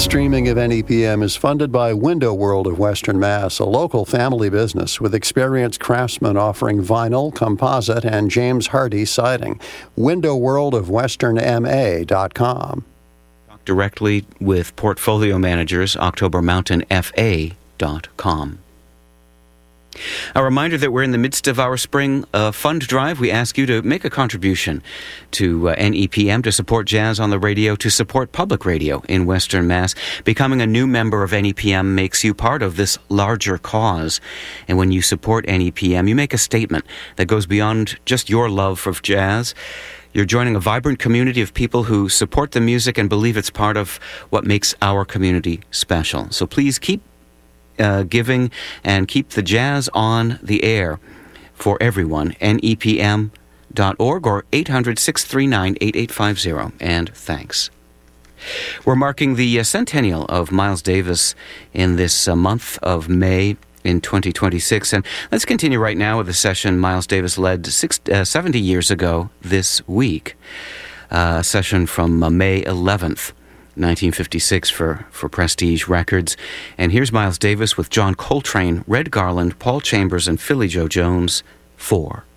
Streaming of NEPM is funded by Window World of Western Mass, a local family business with experienced craftsmen offering vinyl, composite, and James Hardie siding. windowworldofwesternma.com. Talk directly with portfolio managers, octobermountainfa.com. A reminder that we're in the midst of our spring fund drive. We ask you to make a contribution to NEPM, to support jazz on the radio, to support public radio in Western Mass. Becoming a new member of NEPM makes you part of this larger cause. And when you support NEPM, you make a statement that goes beyond just your love for jazz. You're joining a vibrant community of people who support the music and believe it's part of what makes our community special. So please keep giving and keep the jazz on the air for everyone. NEPM.org or 800-639-8850. And thanks. We're marking the centennial of Miles Davis in this month of May in 2026. And let's continue right now with the session Miles Davis led 70 years ago this week. A session from May 11th. 1956 for Prestige Records. And here's Miles Davis with John Coltrane, Red Garland, Paul Chambers, and Philly Joe Jones, 4.